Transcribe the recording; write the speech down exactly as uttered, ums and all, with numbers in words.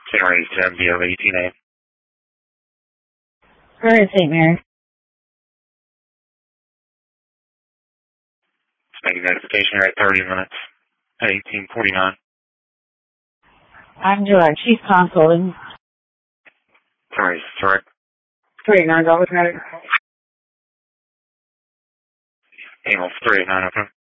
January ten, B O eighteen A. Where is Saint Mary? Just making notification here at thirty minutes at eighteen forty-nine. I'm direct. She's consulting. Sorry, direct. three eight nine, Dallas County. Amos three eight nine, okay.